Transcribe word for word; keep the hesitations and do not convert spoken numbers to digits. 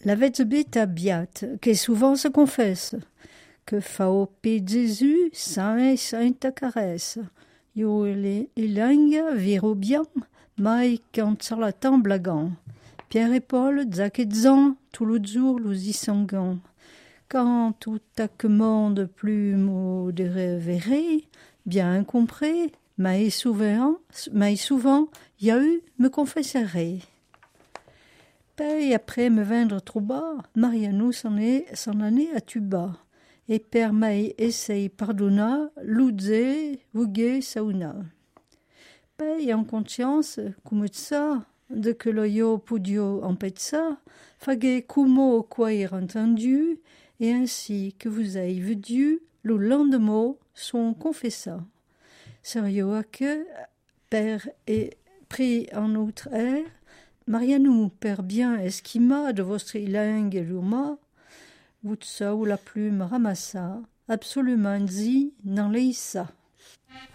La bête biate, qui souvent se confesse, que fa au pied de Jésus, saint sainte caresse. Yo les langues viro bien, mai quand sur la table blaguant. Pierre et Paul, Zach et Zan, tout le jour, nous y sanguant. Quand tout à que monde plus modéré verré, bien compris, mais souvent, mais souvent, y a eu, me confesserai. Et après me vendre trop bas, Mariano s'en est, s'en allait à Tuba. Et per mai essaye pardonna, l'udze, vugue sauna. Pei en conscience, comme ça, de que lo yo pudio en ça, fage kumo quair entendu, et ainsi que vous avez vu Dieu, le lendemain, son confessa. Serio à que, père et pris en outre air, Mariano, père bien esquima de votre langue luma, vous ça ou la plume ramassa, absolument zi, n'en leissa.